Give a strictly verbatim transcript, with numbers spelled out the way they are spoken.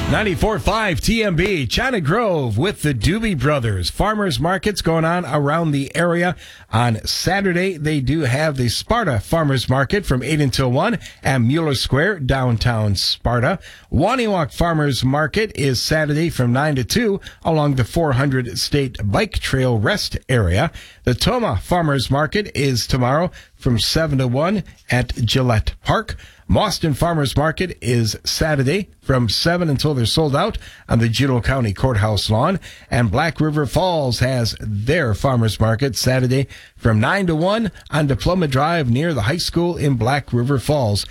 ninety-four point five T M B, China Grove with the Doobie Brothers. Farmers markets going on around the area. On Saturday, they do have the Sparta Farmers Market from eight until one at Mueller Square, downtown Sparta. Waniwak Farmers Market is Saturday from nine to two along the four hundred State Bike Trail Rest area. The Toma Farmers Market is tomorrow from seven to one at Gillette Park. Mauston Farmers Market is Saturday from seven until they're sold out on the Juneau County Courthouse lawn. And Black River Falls has their farmers market Saturday from nine to one on Diploma Drive near the high school in Black River Falls.